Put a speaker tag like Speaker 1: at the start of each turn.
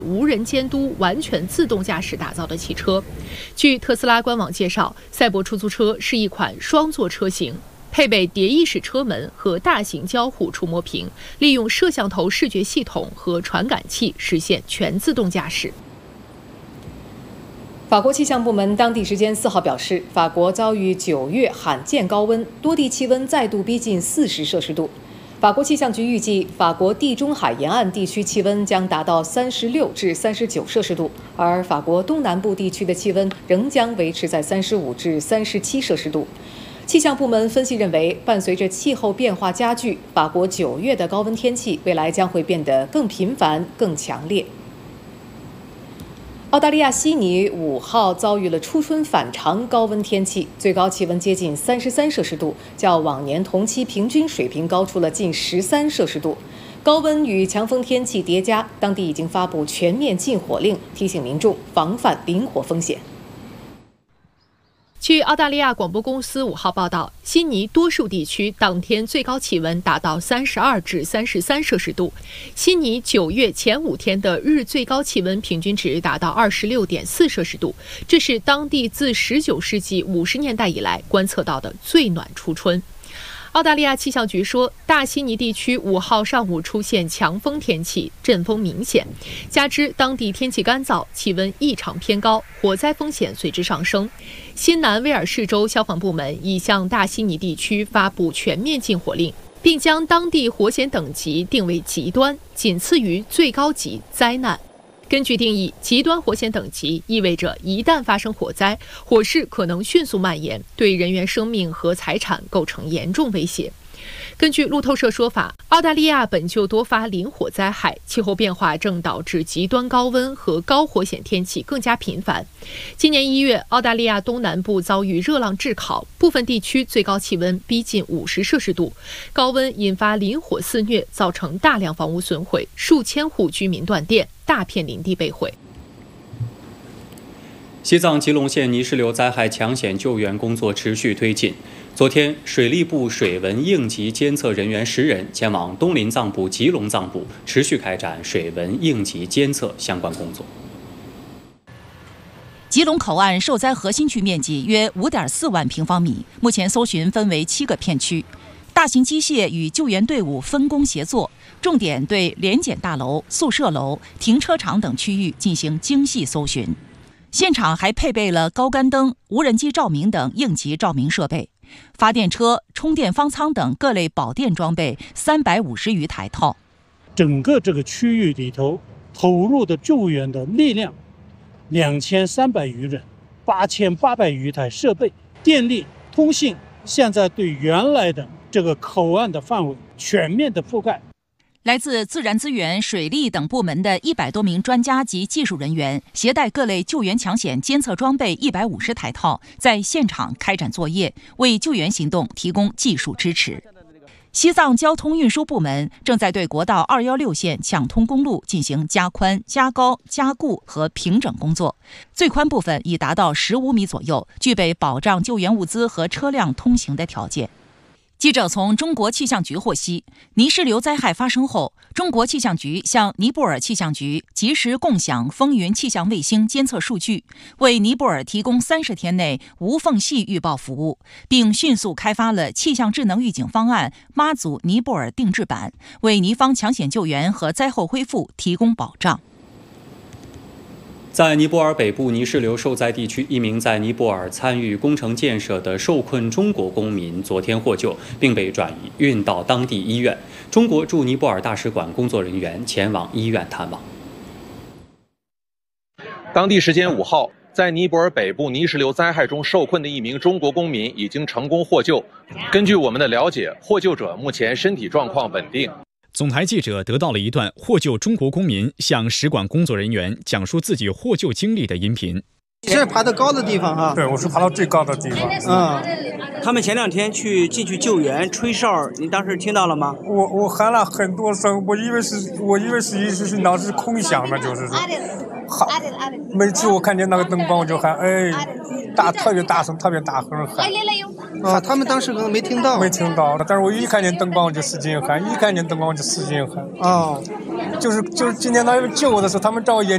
Speaker 1: 无人监督、完全自动驾驶打造的汽车。据特斯拉官网介绍，赛博出租车是一款双座车型，配备蝶翼式车门和大型交互触摸屏，利用摄像头视觉系统和传感器实现全自动驾驶。
Speaker 2: 法国气象部门当地时间4号表示，法国遭遇9月罕见高温，多地气温再度逼近40摄氏度。法国气象局预计，法国地中海沿岸地区气温将达到36至39摄氏度，而法国东南部地区的气温仍将维持在35至37摄氏度。气象部门分析认为，伴随着气候变化加剧，法国9月的高温天气未来将会变得更频繁、更强烈。澳大利亚悉尼5号遭遇了初春反常高温天气，最高气温接近33摄氏度，较往年同期平均水平高出了近13摄氏度。高温与强风天气叠加，当地已经发布全面禁火令，提醒民众防范林火风险。
Speaker 1: 据澳大利亚广播公司5号报道，悉尼多数地区当天最高气温达到32至33摄氏度。悉尼9月前5天的日最高气温平均值达到26.4摄氏度，这是当地自19世纪50年代以来观测到的最暖初春。澳大利亚气象局说，大悉尼地区5号上午出现强风天气，阵风明显，加之当地天气干燥，气温异常偏高，火灾风险随之上升。新南威尔士州消防部门已向大悉尼地区发布全面禁火令，并将当地火险等级定为极端，仅次于最高级灾难。根据定义，极端火险等级意味着一旦发生火灾，火势可能迅速蔓延，对人员生命和财产构成严重威胁。根据路透社说法，澳大利亚本就多发林火灾害，气候变化正导致极端高温和高火险天气更加频繁。今年1月，澳大利亚东南部遭遇热浪炙烤，部分地区最高气温逼近50摄氏度，高温引发林火肆虐，造成大量房屋损毁，数千户居民断电，大片林地被毁。
Speaker 3: 西藏吉隆县泥石流灾害抢险救援工作持续推进。昨天，水利部水文应急监测人员10人前往东林藏部、吉隆藏部，持续开展水文应急监测相关工作。
Speaker 4: 吉隆口岸受灾核心区面积约5.4万平方米，目前搜寻分为7个片区，大型机械与救援队伍分工协作，重点对联检大楼、宿舍楼、停车场等区域进行精细搜寻。现场还配备了高杆灯、无人机照明等应急照明设备，发电车、充电方舱等各类保电装备350余台套。
Speaker 5: 整个这个区域里头投入的救援的力量2300余人，8800余台设备，电力、通信现在对原来的这个口岸的范围全面的覆盖。
Speaker 4: 来自自然资源、水利等部门的100多名专家及技术人员，携带各类救援抢险监测装备150台套，在现场开展作业，为救援行动提供技术支持。西藏交通运输部门正在对国道216线抢通公路进行加宽、加高、加固和平整工作，最宽部分已达到15米左右，具备保障救援物资和车辆通行的条件。记者从中国气象局获悉，泥石流灾害发生后，中国气象局向尼泊尔气象局及时共享风云气象卫星监测数据，为尼泊尔提供30天内无缝隙预报服务，并迅速开发了气象智能预警方案妈祖尼泊尔定制版，为尼方抢险救援和灾后恢复提供保障。
Speaker 3: 在尼泊尔北部泥石流受灾地区，一名在尼泊尔参与工程建设的受困中国公民昨天获救，并被转运到当地医院。中国驻尼泊尔大使馆工作人员前往医院探望。
Speaker 6: 当地时间5号，在尼泊尔北部泥石流灾害中受困的一名中国公民已经成功获救。根据我们的了解，获救者目前身体状况稳定。
Speaker 7: 总台记者得到了一段获救中国公民向使馆工作人员讲述自己获救经历的音频。
Speaker 8: 现在爬到高的地方哈？
Speaker 9: 对，我是爬到最高的地方。
Speaker 8: 他们前2天进去救援吹哨，您当时听到了吗？
Speaker 9: 我喊了很多声，我以为是当时空响的，就是说，每次我看见那个灯光我就喊，特别大声，特别大声喊。
Speaker 8: 他们当时可能没听到，
Speaker 9: 但是我一看见灯光我就使劲喊，就是今天他们救我的时候，他们照我眼